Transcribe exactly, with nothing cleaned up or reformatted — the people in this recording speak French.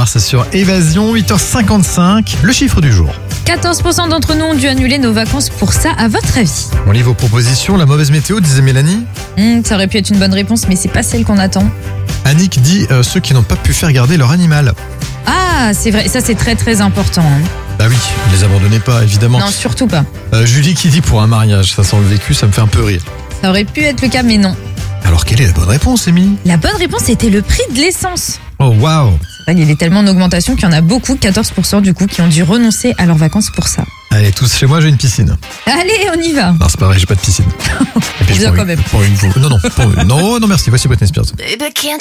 c'est sur Évasion, huit heures cinquante-cinq, le chiffre du jour. quatorze pour cent d'entre nous ont dû annuler nos vacances pour ça, à votre avis? On lit vos propositions, la mauvaise météo, disait Mélanie. Hum, Ça aurait pu être une bonne réponse, mais c'est pas celle qu'on attend. Annick dit euh, ceux qui n'ont pas pu faire garder leur animal. Ah, c'est vrai, ça c'est très très important. hein. Bah oui, ne les abandonnez pas, évidemment. Non, surtout pas. Euh, Julie qui dit pour un mariage, ça sent le vécu, ça me fait un peu rire. Ça aurait pu être le cas, mais non. Alors quelle est la bonne réponse, Amy? La bonne réponse était le prix de l'essence. Oh waouh. Il est tellement en augmentation qu'il y en a beaucoup, quatorze pour cent du coup, qui ont dû renoncer à leurs vacances pour ça. Allez, tous chez moi, j'ai une piscine. Allez, on y va. Non, c'est pas vrai, j'ai pas de piscine. Et puis, Bien je prends quand une- même. je prends une- Non, non, pas une- non, non, merci, voici Britney Spears. Baby, can't